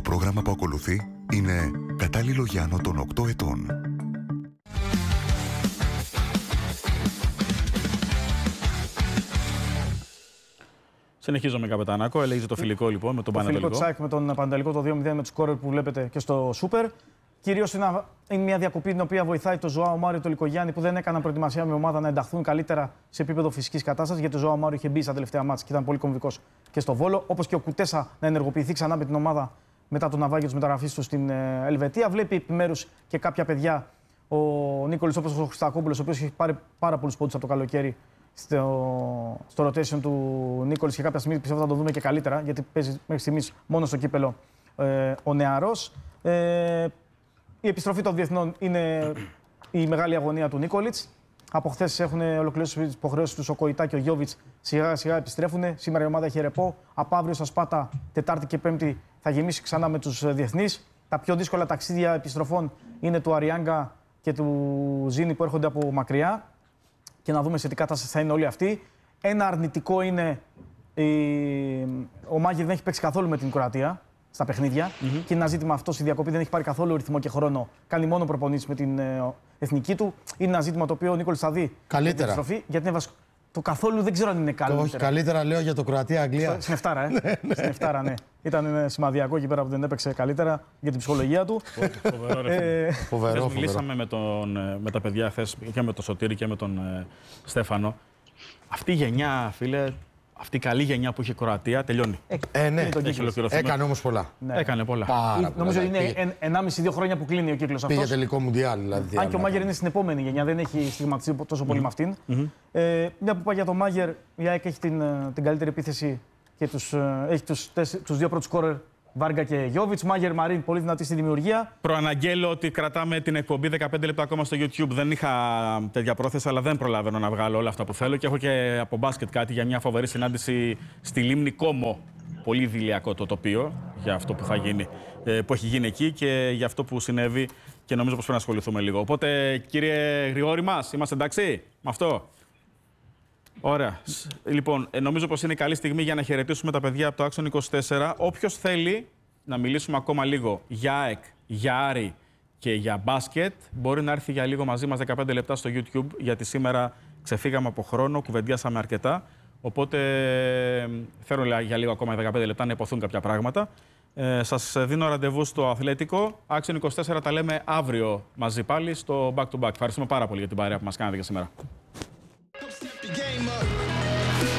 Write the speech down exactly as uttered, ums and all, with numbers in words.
πρόγραμμα που ακολουθεί είναι κατάλληλο για άνω των οκτώ ετών. Συνεχίζουμε, Καπετανάκο. Έλεγε το φιλικό λοιπόν με τον Πανετολικό. Το φιλικό τσάκ με τον Πανετολικό, το δύο μηδέν με τους σκόρερ που βλέπετε και στο Σούπερ. Κυρίως είναι, είναι μια διακοπή την οποία βοηθάει το Ζωάο Μάριο, το Λικογιάννη, που δεν έκαναν προετοιμασία με ομάδα να ενταχθούν καλύτερα σε επίπεδο φυσικής κατάστασης. Γιατί ο Ζωάο Μάριο είχε μπει στα τελευταία μάτς και ήταν πολύ κομβικός και στο Βόλο. Όπως και ο Κουτέσα να ενεργοποιηθεί ξανά με την ομάδα μετά το ναυάγιο της μεταγραφής του στην Ελβετία. Βλέπει επιμέρους και κάποια παιδιά. Ο Νίκολης, όπως ο Χριστακόπουλος, ο οποίος έχει πάρει πάρα πολλούς πόντους από το καλοκαίρι στο, στο rotation του Νίκολης, και κάποια στιγμή πιστεύω θα το δούμε και καλύτερα, γιατί παίζει μέχρι στιγμής μόνο στο κύπελο ε, ο νεαρός. Ε, η επιστροφή των διεθνών είναι η μεγάλη αγωνία του Νίκολιτς. Από χθες έχουν ολοκληρώσει τις υποχρεώσεις τους ο Κοϊτά και ο Γιόβιτς. Σιγά σιγά επιστρέφουν. Σήμερα η ομάδα έχει ρεπό. Από αύριο στα Σπάτα, Τετάρτη και Πέμπτη, θα γεμίσει ξανά με τους διεθνείς. Τα πιο δύσκολα ταξίδια επιστροφών είναι του Αριάγκα και του Ζήνη που έρχονται από μακριά. Και να δούμε σε τι κατάσταση θα είναι όλοι αυτοί. Ένα αρνητικό είναι η... ο Μάγερ δεν έχει παίξει καθόλου με την Κροατία στα παιχνίδια. Mm-hmm. Και είναι ένα ζήτημα αυτό στη διακοπή, δεν έχει πάρει καθόλου ρυθμό και χρόνο. Κάνει μόνο προπονήσεις με την ε, εθνική του. Είναι ένα ζήτημα το οποίο ο Νίκολης θα δει καλύτερα. Επιστροφή, γιατί είναι βασικό. Το καθόλου δεν ξέρω αν είναι καλύτερα. Όχι, καλύτερα λέω για το Κροατία-Αγγλία. Στην Εφτάρα, ε. Στην Εφτάρα, ναι. Ήταν σημαδιακό εκεί πέρα που δεν έπαιξε καλύτερα για την ψυχολογία του. Φοβερό, ρε. ε, φοβερό, φοβερό. Μιλήσαμε με, τον, με τα παιδιά χθες και με τον Σωτήρη και με τον ε, Στέφανο. Αυτή η γενιά, φίλε, αυτή η καλή γενιά που είχε η Κροατία τελειώνει. Ε, ναι. Έχει ολοκληρωθεί. Έκανε όμως πολλά. Ναι. Έκανε πολλά. Πάρα Νομίζω πολλά. είναι ενάμιση δύο χρόνια που κλείνει ο κύκλος αυτός. Πήγε τελικό Μουντιάλ. Δηλαδή, αν και ο Μάγερ είναι στην επόμενη γενιά, δεν έχει στιγματιστεί τόσο πολύ mm-hmm. με αυτήν. Mm-hmm. Ε, μια που πάει για τον Μάγερ, η ΑΕΚ έχει την, την καλύτερη επίθεση και τους, έχει τους, τους δύο πρώτους σκόρερ, Βάργα και Γιόβιτς. Μάγερ Μαρίν, πολύ δυνατή στη δημιουργία. Προαναγγέλω ότι κρατάμε την εκπομπή δεκαπέντε λεπτά ακόμα στο YouTube. Δεν είχα τέτοια πρόθεση, αλλά δεν προλαβαίνω να βγάλω όλα αυτά που θέλω. Και έχω και από μπάσκετ κάτι για μια φοβερή συνάντηση στη Λίμνη Κόμο. Πολύ δειλιακό το τοπίο για αυτό που θα γίνει, που έχει γίνει εκεί και για αυτό που συνέβη, και νομίζω πως πρέπει να ασχοληθούμε λίγο. Οπότε, κύριε Γρηγόρη μας, είμαστε εντάξει με αυτό? Ωραία. Λοιπόν, νομίζω πως είναι καλή στιγμή για να χαιρετήσουμε τα παιδιά από το Άξον είκοσι τέσσερα. Όποιος θέλει να μιλήσουμε ακόμα λίγο για ΑΕΚ, για Άρη και για μπάσκετ, μπορεί να έρθει για λίγο μαζί μας δεκαπέντε λεπτά στο YouTube, γιατί σήμερα ξεφύγαμε από χρόνο, κουβεντιάσαμε αρκετά. Οπότε θέλω για λίγο ακόμα δεκαπέντε λεπτά να υποθούν κάποια πράγματα. Ε, σας δίνω ραντεβού στο Αθλέτικο. Άξον είκοσι τέσσερα τα λέμε αύριο μαζί πάλι στο Back to Back. Ευχαριστούμε πάρα πολύ για την παρέα που μας κάνατε για σήμερα.